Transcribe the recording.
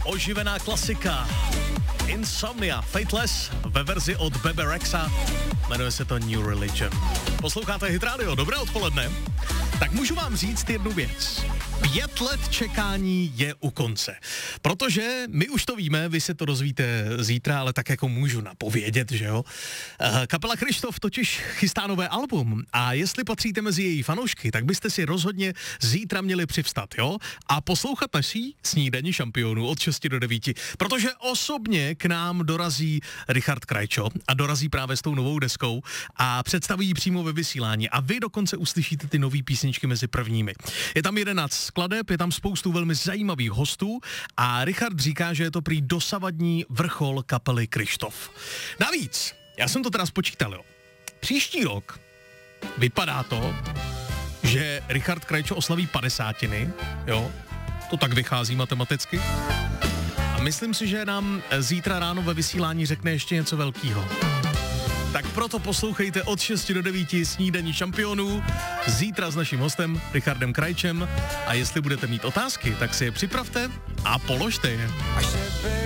oživená klasika. Insomnia, Fateless ve verzi od Bebe Rexha, jmenuje se to New Religion. Posloucháte Hit Radio, dobré odpoledne. Tak můžu vám říct jednu věc. 5 let čekání je u konce. Protože my už to víme, vy se to dozvíte zítra, ale tak jako můžu napovědět, že jo. Kapela Kryštof totiž chystá nové album a jestli patříte mezi její fanoušky, tak byste si rozhodně zítra měli přivstat, jo? A poslouchat naší Snídani šampionů od 6 do 9, protože osobně k nám dorazí Richard Krajčo a dorazí právě s tou novou deskou a představí ji přímo ve vysílání a vy dokonce uslyšíte ty nový písničky mezi prvními. Je tam 11 skladeb, je tam spoustu velmi zajímavých hostů a Richard říká, že je to prý dosavadní vrchol kapely Kryštof. Navíc, já jsem to teda spočítal, jo. Příští rok vypadá to, že Richard Krajčo oslaví 50, jo. To tak vychází matematicky. A myslím si, že nám zítra ráno ve vysílání řekne ještě něco velkýho. Tak proto poslouchejte od 6 do 9 Snídani šampionů zítra s naším hostem Richardem Krajčem a jestli budete mít otázky, tak si je připravte a položte je.